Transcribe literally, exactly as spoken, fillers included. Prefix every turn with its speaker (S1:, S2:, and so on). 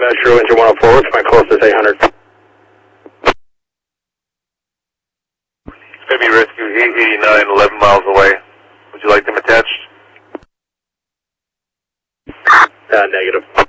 S1: Metro, engine one oh four, what's my closest eight hundred?
S2: Maybe rescue eight eighty-nine, eleven miles away. Would you like them attached?
S1: Uh, negative.